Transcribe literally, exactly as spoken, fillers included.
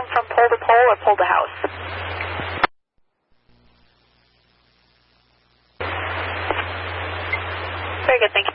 from pole to pole or pole to house? Very good, thank you.